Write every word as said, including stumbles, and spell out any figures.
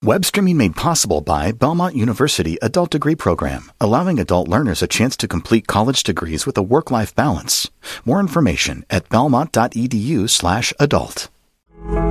Web streaming made possible by Belmont University Adult Degree Program, allowing adult learners a chance to complete college degrees with a work-life balance. More information at belmont.edu slash adult.